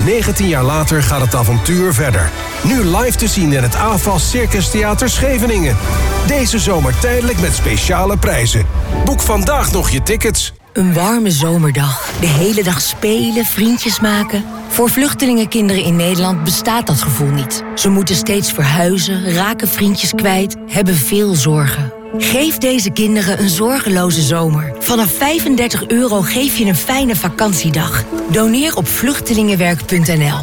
19 jaar later gaat het avontuur verder. Nu live te zien in het AFAS Circus Theater Scheveningen. Deze zomer tijdelijk met speciale prijzen. Boek vandaag nog je tickets. Een warme zomerdag. De hele dag spelen, vriendjes maken. Voor vluchtelingenkinderen in Nederland bestaat dat gevoel niet. Ze moeten steeds verhuizen, raken vriendjes kwijt, hebben veel zorgen. Geef deze kinderen een zorgeloze zomer. Vanaf €35 geef je een fijne vakantiedag. Doneer op vluchtelingenwerk.nl.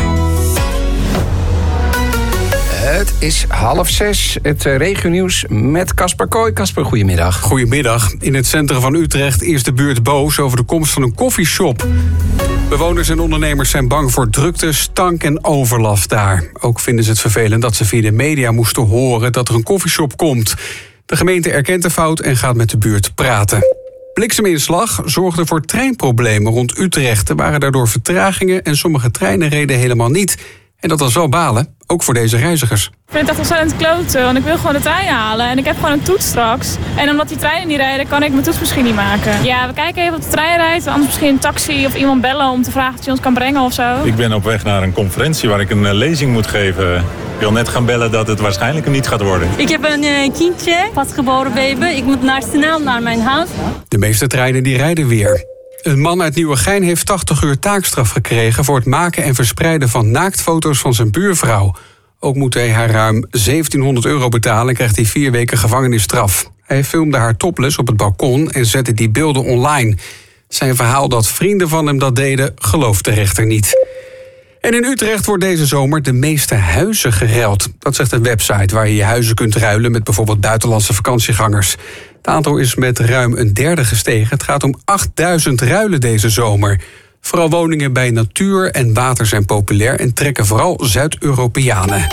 Het is 5:30, het regionieuws met Casper Kooi. Casper, goedemiddag. Goedemiddag. In het centrum van Utrecht is de buurt boos over de komst van een koffieshop. Bewoners en ondernemers zijn bang voor drukte, stank en overlast daar. Ook vinden ze het vervelend dat ze via de media moesten horen dat er een koffieshop komt. De gemeente erkent de fout en gaat met de buurt praten. Blikseminslag zorgde voor treinproblemen rond Utrecht. Er waren daardoor vertragingen en sommige treinen reden helemaal niet. En dat was wel balen, ook voor deze reizigers. Ik vind het echt ontzettend kloten, want ik wil gewoon de trein halen. En ik heb gewoon een toets straks. En omdat die treinen niet rijden, kan ik mijn toets misschien niet maken. Ja, we kijken even of de trein rijdt. Anders misschien een taxi of iemand bellen om te vragen of je ons kan brengen of zo. Ik ben op weg naar een conferentie waar ik een lezing moet geven. Ik wil net gaan bellen dat het waarschijnlijk niet gaat worden. Ik heb een kindje, pasgeboren baby. Ik moet snel naar mijn huis. De meeste treinen die rijden weer. Een man uit Nieuwegein heeft 80 uur taakstraf gekregen voor het maken en verspreiden van naaktfoto's van zijn buurvrouw. Ook moet hij haar ruim €1700 betalen en krijgt hij 4 weken gevangenisstraf. Hij filmde haar topless op het balkon en zette die beelden online. Zijn verhaal dat vrienden van hem dat deden, gelooft de rechter niet. En in Utrecht wordt deze zomer de meeste huizen geruild. Dat zegt een website waar je je huizen kunt ruilen met bijvoorbeeld buitenlandse vakantiegangers. Het aantal is met ruim een derde gestegen. Het gaat om 8000 ruilen deze zomer. Vooral woningen bij natuur en water zijn populair en trekken vooral Zuid-Europeanen.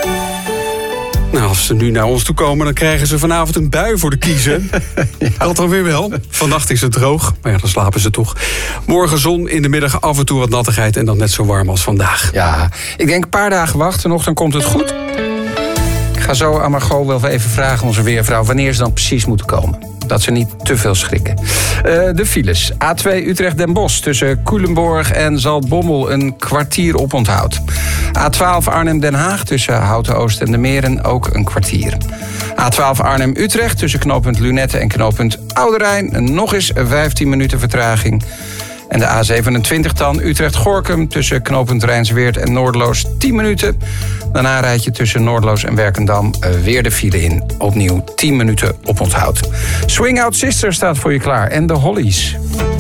Nou, als ze nu naar ons toe komen, dan krijgen ze vanavond een bui voor de kiezen. Ja. Dat dan weer wel. Vannacht is het droog, maar ja, dan slapen ze toch. Morgen zon, in de middag af en toe wat nattigheid en dan net zo warm als vandaag. Ja, ik denk een paar dagen wachten nog, dan komt het goed. Ik ga zo aan Margot wel even vragen, onze weervrouw, wanneer ze dan precies moeten komen. Dat ze niet te veel schrikken. De files. A2 Utrecht-Den Bosch tussen Culemborg en Zaltbommel een kwartier oponthoud. A12 Arnhem-Den Haag tussen Houten-Oost en de Meren ook een kwartier. A12 Arnhem-Utrecht tussen knooppunt Lunette en knooppunt Oude Rijn nog eens 15 minuten vertraging. En de A27 dan Utrecht-Gorkum tussen knooppunt Rijnsweerd en Noordloos 10 minuten. Daarna rijd je tussen Noordloos en Werkendam weer de file in. Opnieuw 10 minuten oponthoud. Swing Out Sister staat voor je klaar en de Hollies.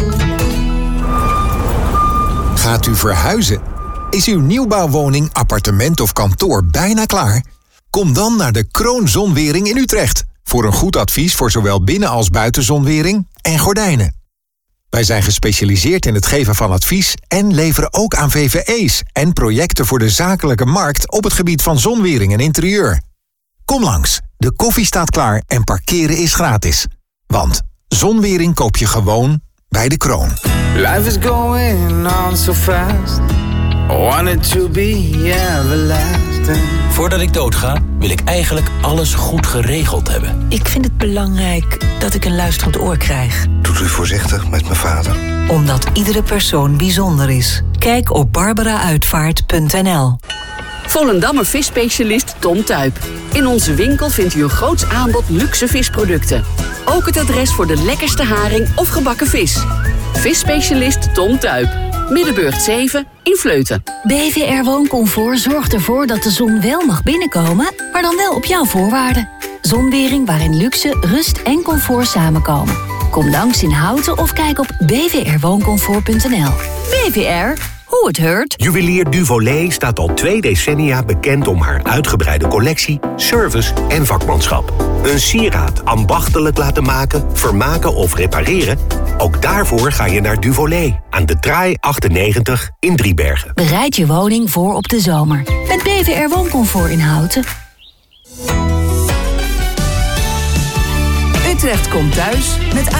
Gaat u verhuizen? Is uw nieuwbouwwoning, appartement of kantoor bijna klaar? Kom dan naar de Kroon Zonwering in Utrecht. Voor een goed advies voor zowel binnen- als buitenzonwering en gordijnen. Wij zijn gespecialiseerd in het geven van advies en leveren ook aan VVE's en projecten voor de zakelijke markt op het gebied van zonwering en interieur. Kom langs, de koffie staat klaar en parkeren is gratis. Want zonwering koop je gewoon bij de Kroon. Life is going on so fast. I want it to be everlasting. Voordat ik doodga, wil ik eigenlijk alles goed geregeld hebben. Ik vind het belangrijk dat ik een luisterend oor krijg. Doet u voorzichtig met mijn vader? Omdat iedere persoon bijzonder is. Kijk op barbarauitvaart.nl. Volendammer visspecialist Tom Tuyp. In onze winkel vindt u een groots aanbod luxe visproducten. Ook het adres voor de lekkerste haring of gebakken vis. Visspecialist Tom Tuyp. Middenburg 7 in Vleuten. BVR Wooncomfort zorgt ervoor dat de zon wel mag binnenkomen, maar dan wel op jouw voorwaarden. Zonwering waarin luxe, rust en comfort samenkomen. Kom langs in Houten of kijk op bvrwooncomfort.nl. BVR, hoe het heurt. Juwelier Duvolet staat al 2 decennia bekend om haar uitgebreide collectie, service en vakmanschap. Een sieraad ambachtelijk laten maken, vermaken of repareren? Ook daarvoor ga je naar Duvolet aan de Traai 98 in Driebergen. Bereid je woning voor op de zomer met BVR Wooncomfort in Houten. Utrecht komt thuis met